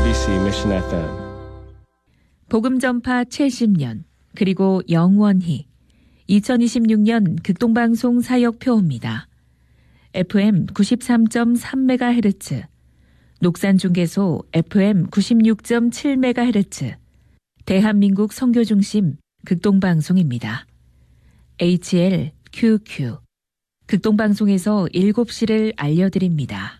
UGC Mission FM. 복음 전파 70년 그리고 영원히 2026년 극동방송 사역표입니다. FM 93.3MHz, 녹산중개소 FM 96.7MHz, 대한민국 선교중심 극동방송입니다. HLQQ 극동방송에서 7시를 알려드립니다.